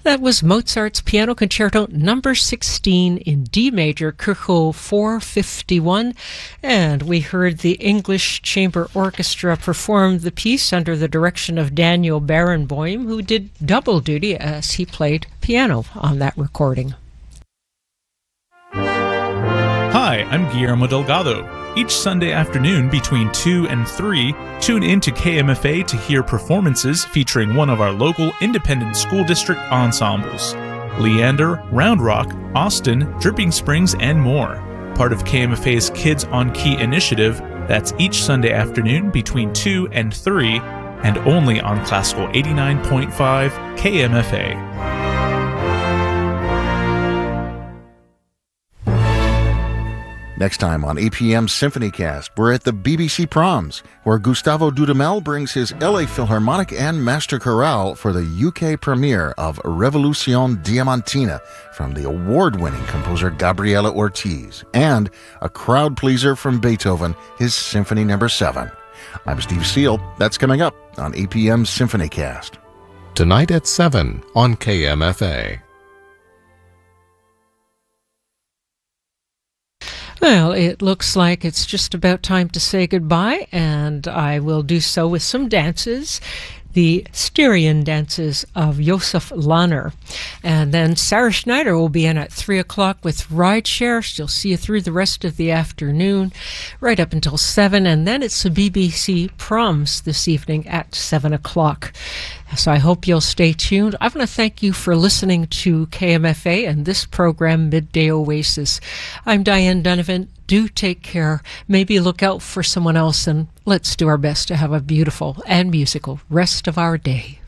That was Mozart's Piano Concerto number 16 in D major, Kirchhoff 451, and we heard the English Chamber Orchestra perform the piece under the direction of Daniel Barenboim, who did double duty as he played piano on that recording. Hi, I'm Guillermo Delgado. Each Sunday afternoon between 2 and 3, tune in to KMFA to hear performances featuring one of our local independent school district ensembles. Leander, Round Rock, Austin, Dripping Springs, and more. Part of KMFA's Kids on Key initiative, that's each Sunday afternoon between 2 and 3, and only on Classical 89.5 KMFA. Next time on APM SymphonyCast, we're at the BBC Proms, where Gustavo Dudamel brings his LA Philharmonic and Master Chorale for the UK premiere of Revolution Diamantina from the award-winning composer Gabriela Ortiz, and a crowd pleaser from Beethoven, his Symphony No. 7. I'm Steve Seal. That's coming up on APM SymphonyCast. Tonight at 7 on KMFA. Well, it looks like it's just about time to say goodbye, and I will do so with some dances. The Styrian dances of Josef Lahner. And then Sarah Schneider will be in at 3 o'clock with Rideshare. She'll see you through the rest of the afternoon, right up until 7. And then it's the BBC Proms this evening at 7 o'clock. So I hope you'll stay tuned. I want to thank you for listening to KMFA and this program, Midday Oasis. I'm Diane Donovan. Do take care. Maybe look out for someone else, and let's do our best to have a beautiful and musical rest of our day.